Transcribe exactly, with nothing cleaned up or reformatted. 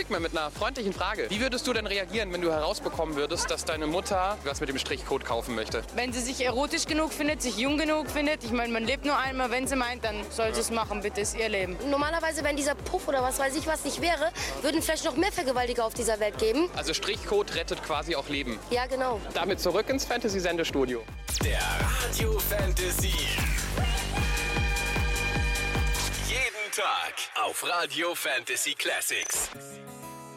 Schickmann mit einer freundlichen Frage. Wie würdest du denn reagieren, wenn du herausbekommen würdest, dass deine Mutter was mit dem Strichcode kaufen möchte? Wenn sie sich erotisch genug findet, sich jung genug findet, ich meine, man lebt nur einmal, wenn sie meint, dann soll sie es machen, bitte, ist ihr Leben. Normalerweise, wenn dieser Puff oder was weiß ich was nicht wäre, würden vielleicht noch mehr Vergewaltiger auf dieser Welt geben. Also Strichcode rettet quasi auch Leben. Ja, genau. Damit zurück ins Fantasy-Sendestudio. Der Radio Fantasy. Jeden Tag auf Radio Fantasy Classics.